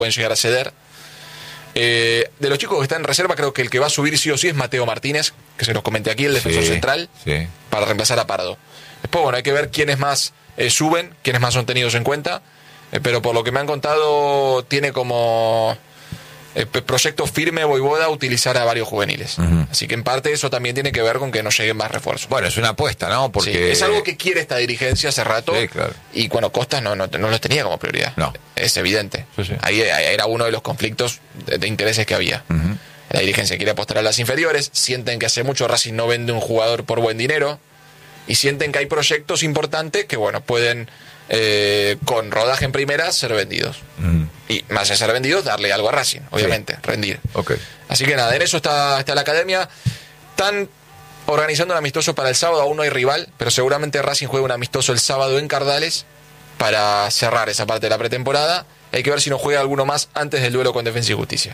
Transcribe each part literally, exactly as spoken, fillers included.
pueden llegar a ceder. Eh, de los chicos que están en reserva, creo que el que va a subir sí o sí es Mateo Martínez, que se los comenté aquí, el defensor sí, central, sí. para reemplazar a Pardo. Después, bueno, hay que ver quiénes más eh, suben, quiénes más son tenidos en cuenta, eh, pero por lo que me han contado, tiene como eh, proyecto firme Voivoda utilizar a varios juveniles. Uh-huh. Así que en parte eso también tiene que ver con que no lleguen más refuerzos. Bueno, es una apuesta, ¿no? Porque sí, es algo que quiere esta dirigencia hace rato. Sí, claro. Y bueno, Costas no, no, no los tenía como prioridad. No. Es evidente. Sí, sí. Ahí era uno de los conflictos de, de intereses que había. Uh-huh. La dirigencia quiere apostar a las inferiores, sienten que hace mucho Racing no vende un jugador por buen dinero y sienten que hay proyectos importantes que, bueno, pueden eh, con rodaje en primera ser vendidos. Uh-huh. Y más de ser vendidos, darle algo a Racing, obviamente, sí. rendir. Okay. Así que nada, en eso está, está la academia. Están organizando un amistoso para el sábado, aún no hay rival, pero seguramente Racing juega un amistoso el sábado en Cardales para cerrar esa parte de la pretemporada. Hay que ver si no juega alguno más antes del duelo con Defensa y Justicia.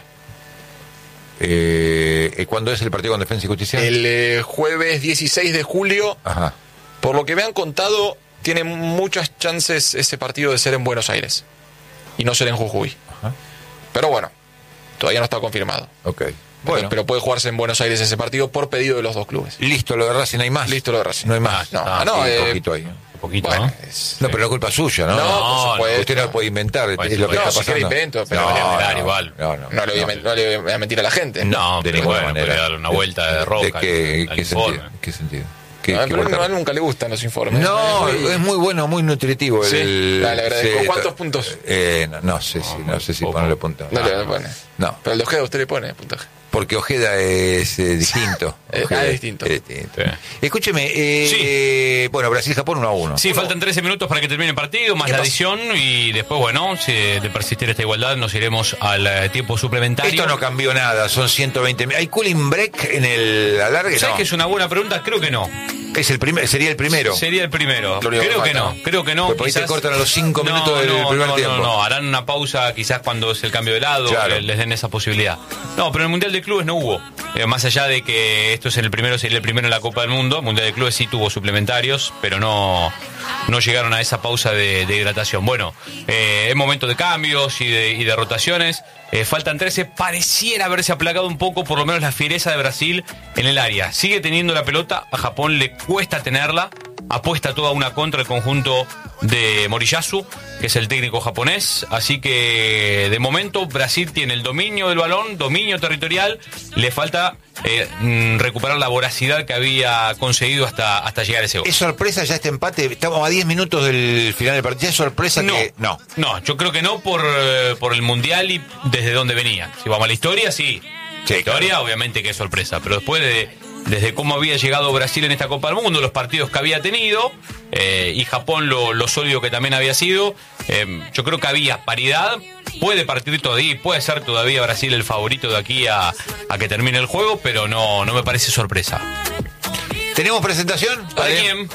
Eh, ¿Cuándo es el partido con Defensa y Justicia? El eh, jueves dieciséis de julio. Ajá. Por lo que me han contado, tiene muchas chances ese partido de ser en Buenos Aires y no ser en Jujuy. Ajá. Pero bueno, todavía no está confirmado. Ok. Pero, bueno. pero puede jugarse en Buenos Aires ese partido por pedido de los dos clubes. Listo, lo de Racing, ¿no hay más? Listo, lo de Racing. No hay más. No, ah, no, sí, eh, un poquito ahí. Un poquito, bueno, ¿no? Es, no, pero la culpa es suya, ¿no? No, no, por supuesto. Usted no lo puede inventar, Pues, es lo que no, está si pasando. quiere invento, pero no, no, no, no, igual. No, no, no, le voy a, no le voy a mentir a la gente. No, de pero ninguna bueno, manera. puede darle una vuelta de roca. ¿De qué, al, qué, al sentido? ¿Qué sentido? ¿Qué, No, qué pero cortar? a él nunca le gustan los informes. No, es muy, es muy bueno, muy nutritivo. Sí, el, dale, agradezco. sí, ¿Cuántos puntos? Eh, no, no sé si, no, no sé si ponerle puntaje. No le pone. No. Pero el de Ojeda usted le pone puntaje. Porque Ojeda es eh, distinto. Ojeda es distinto. Es distinto. Sí. Escúcheme, eh, Sí. eh, bueno, Brasil-Japón uno a uno. Sí, faltan trece minutos para que termine el partido, más la adición, y después, bueno, si de persistir esta igualdad, nos iremos al eh, tiempo suplementario. Esto no cambió nada, son ciento veinte. ¿Hay cooling break en el alargue? ¿Sabes No. que es una buena pregunta? Creo que no. Es el primer, sería el primero. Sería el primero. Lo único que Creo que falta. no, creo que no. Pues por ahí te cortan a los cinco No, minutos del no, primer no, tiempo. No, no, harán una pausa quizás cuando es el cambio de lado, Claro. que les den esa posibilidad. No, pero en el Mundial de Clubes no hubo. Eh, más allá de que esto es el primero, sería el primero en la Copa del Mundo, Mundial de Clubes sí tuvo suplementarios, pero no, no llegaron a esa pausa de, de hidratación. Bueno, eh, es momento de cambios y de, y de rotaciones. Eh, faltan trece, pareciera haberse aplacado un poco, por lo menos la fiereza de Brasil en el área. Sigue teniendo la pelota, a Japón le cuesta tenerla, apuesta toda una contra el conjunto de Moriyasu, que es el técnico japonés, así que de momento Brasil tiene el dominio del balón, dominio territorial, le falta eh, recuperar la voracidad que había conseguido hasta, hasta llegar a ese gol. ¿Es sorpresa ya este empate? Estamos a diez minutos del final del partido. ¿Es sorpresa No, que...? No. no, yo creo que no por, eh, por el Mundial y desde dónde venía. Si vamos a la historia, sí. Sí, la historia, claro. obviamente que es sorpresa, pero después de, desde cómo había llegado Brasil en esta Copa del Mundo, los partidos que había tenido, eh, y Japón lo, lo sólido que también había sido, eh, yo creo que había paridad. Puede partir todavía, puede ser todavía Brasil el favorito de aquí a, a que termine el juego, pero no, no me parece sorpresa. ¿Tenemos presentación? ¿Para Vale. quién?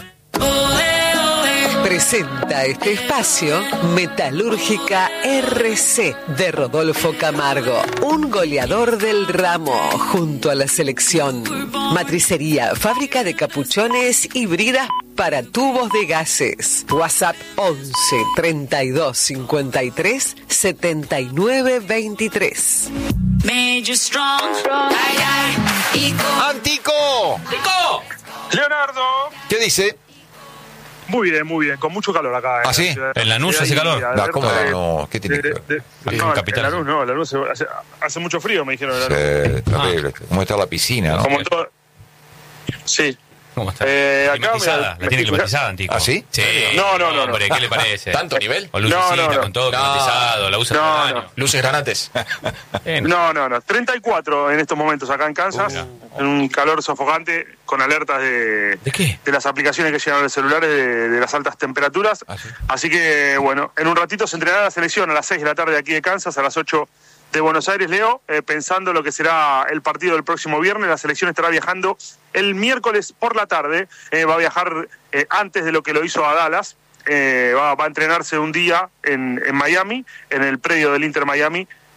Presenta este espacio Metalúrgica R C de Rodolfo Camargo, un goleador del ramo junto a la selección. Matricería, fábrica de capuchones y bridas para tubos de gases. WhatsApp once treinta y dos cincuenta y tres setenta y nueve veintitrés. ¡Antico! ¡Nico! Leonardo. ¿Qué dice? Muy bien, muy bien, con mucho calor acá. ¿Ah, sí? ¿En Lanús hace calor? No, ¿cómo no? ¿Qué tiene que ver? De, de, Acá no, en Capital. en Lanús no, Lanús hace, hace mucho frío, me dijeron. En Lanús. Sí, terrible. ¿Cómo está la piscina, no? Como en todo... Sí. ¿Cómo está? Eh, acá climatizada, me- la tiene me- climatizada, Antico. ¿Ah, sí? Sí. No, no, no, no. Hombre, ¿qué le parece? ¿Tanto nivel? Con lucecita, No, no, no. con todo No. climatizado, la usa No, todo el no. año. Luces granates. Bien. No, no, no. treinta y cuatro en estos momentos acá en Kansas. Uh. En un calor sofocante con alertas de, ¿De qué? de las aplicaciones que llegan a los celulares de, de las altas temperaturas. Ah, sí. Así que, bueno, en un ratito se entrenará la selección a las seis de la tarde aquí de Kansas, a las ocho de Buenos Aires, Leo, eh, pensando lo que será el partido del próximo viernes. La selección estará viajando el miércoles por la tarde, eh, va a viajar eh, antes de lo que lo hizo a Dallas, eh, va, va a entrenarse un día en, en Miami, en el predio del Inter Miami,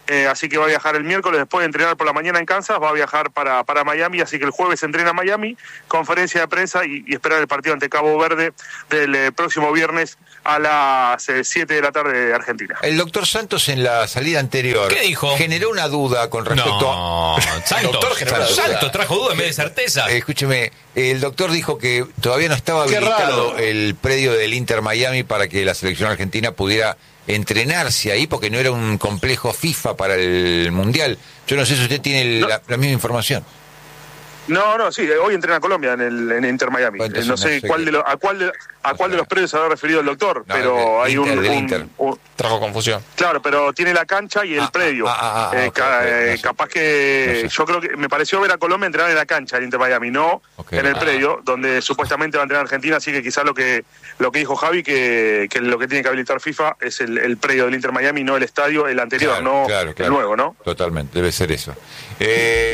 Eh, así que va a viajar el miércoles, después de entrenar por la mañana en Kansas, va a viajar para, para Miami, así que el jueves entrena en Miami, conferencia de prensa y, y esperar el partido ante Cabo Verde del eh, próximo viernes a las eh, siete de la tarde de Argentina. El doctor Santos en la salida anterior ¿Qué dijo? generó una duda con respecto No, a... Santos, doctor generó una duda. Santos trajo duda en vez de certeza. Eh, escúcheme, el doctor dijo que todavía no estaba Qué habilitado raro. el predio del Inter Miami para que la selección argentina pudiera entrenarse ahí, porque no era un complejo FIFA para el Mundial. Yo no sé si usted tiene el- No. la, la misma información. No, no, sí, hoy entrena Colombia en el en Inter Miami. Bueno, entonces no sé no sé cuál qué- de lo- a cuál de, a cuál de los predios se habrá referido el doctor, No, pero del hay Inter, un, del un- Inter. un- Trajo confusión. claro, pero tiene la cancha y el Ah, predio. ah, ah, ah, Eh, ok, ca- ok, eh, no sé. capaz que No sé. yo creo que me pareció ver a Colombia entrenar en la cancha del Inter Miami, no Ok. en el Ah. predio donde supuestamente va a entrenar Argentina, así que quizás lo que lo que dijo Javi que, que lo que tiene que habilitar FIFA es el, el predio del Inter Miami, no el estadio, el anterior, Claro, no claro, el claro. nuevo, ¿no? Totalmente, debe ser eso. Eh,